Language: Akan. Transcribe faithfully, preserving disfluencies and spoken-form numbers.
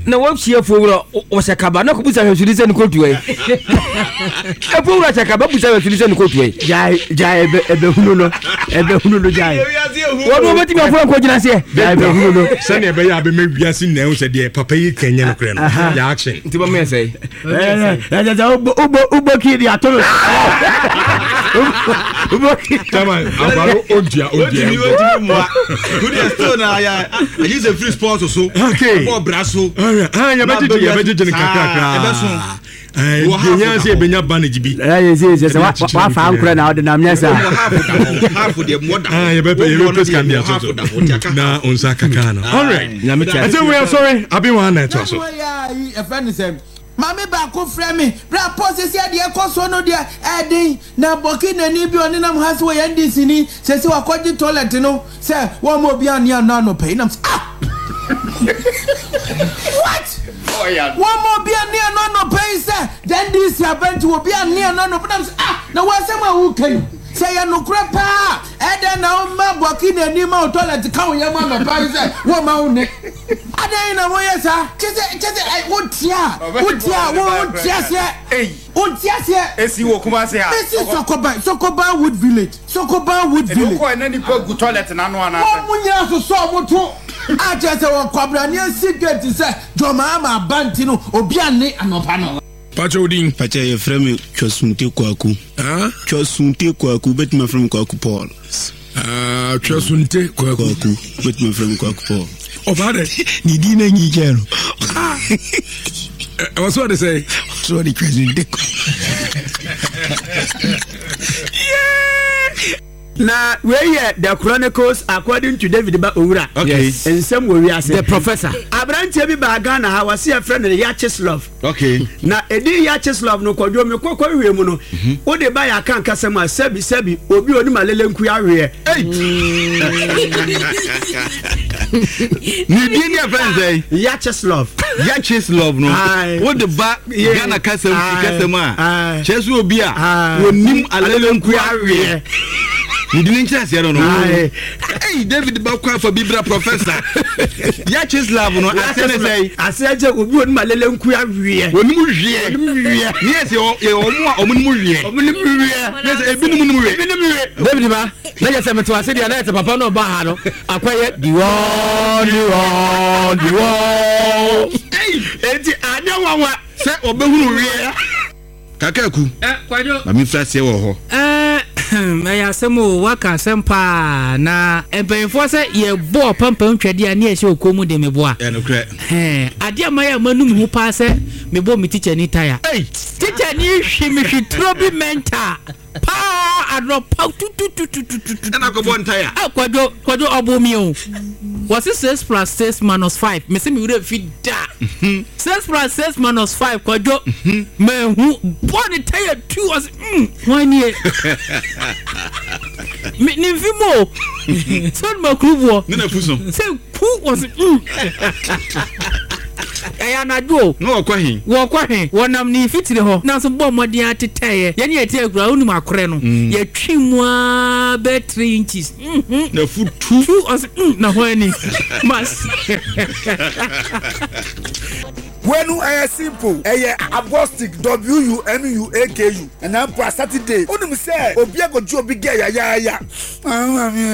na wo hie fowura o se kaba na ko busa hwesuri se ne kotu e e fowura se kaba busa hwesuri se ne kotu e jai jai ebe ebe hunu no ebe hunu no jai wo do beti me afo ko gina se jai ebe hunu no se ne ebe ya be me wiase na e se de papa yi kenye no kre no ya action nti ba me say eh eh ubo ubo ubo ki di atoro ubo ki tama abaro odia odia ni odia mo good stone na ya I use a free sponsor so okay for braso ah ya beje ya beje ne kakaka ebe so eh genya se benya banage bi eh yes yes wa wa fa ankura na ode na mnyasa half of the mother ah ya bepe ya bepe can be so na onsa kaka na all right I say we are sorry abi wa na to so ya e friend say mami ba ko frɛ me bra pose sia de ekoso no de edin na boki na ni bi oni nam hase wo yandi sini se se wakoji toilet no se wo mo bi ani ana no pay nam ah what oh yeah wo mo bi ani ana no pay se then this event wo bi ani ana no nam ah na wo se ma wo kan se ya no kra pa eden na o ma boki na ni ma toilet ka wo ya ma no pay se wo ma wo ne adai na mo yesa chese chese wo tia wo tia wo tia se eh wo tia se esi wo kuma se ha esi Sokoba Sokoba Wood Village Sokoba Wood Village ko na ni ko gu toilet na no ana wo munya so so wo to a chese wo kwabra ne secret se joma ma banti no obi ane anopa no Pacho Udin. Pacha ye frame Chosunte Kwaku. Ah? Chosunte Kwaku, bet my friend Kwaku Paul. Ah, Chosunte Kwaku. Bet my friend Kwaku Paul. Oh, father. Nidina Nijero. Ah. What's what they say? So the Chosunte. Yeah. Na we hear the chronicles according to David Ba Owura. Okay. And some we are the professor Abrantie bi ba Ghana ha wase a friend the Yacheslov. Okay. Na edi Yacheslov no kwadwo me kokko hwe mu no. Wo de ba ya kan kasem a sabi sabi obi oni malele nku ahwe. Hey. Ni bi ni friend say Yacheslov. Yacheslov no. Wo de ba Ghana kasem kasem a. Chesu obi a wonim alele nku ahwe. You didn't just hear no. Hey, David Bakwa for Bibra professor. Yacheslov no. I say I say je obi oni malele nku ahwe. Oni mu hwe. Yes, e omo a omo mu hwe. Omo mu hwe. Yes, e bi mu mu hwe. Bi mu hwe. David ba na je se meto ase dia na ete papa no ba ha no akwaye diwo diwo diwo hey enti anya wawa se obehunu hwe kakaku eh kwajo na mi frase wo ho eh me ya semo waka sempa na empenfo se ye bo pampam twade ani e se okomu de me bo a eh no kre eh ade ma ya manum hu pa se me bo mi teacher ni tire hey teacher ni hwi mi hwi trobi mental pa adro pa tu tu tu tu tu na ko bon tire ah kwajo kwajo obomi o was six plus six minus five me se mi wure fi da six plus six minus five kwajo me hu bon tire two was mm one year me ni fi mo son ma klubo na fuso se ku was mm aya na do no kwa hin wo kwa hin wonam ni fitire ho na so bo modin atetaye ye ne yete agura unu makore no ye twimwa be three inches na fu two na ho ani mas Wenu aya simple eye agnostic W U N U A K U and na Saturday onim say obi agoju obi ge ya ya ya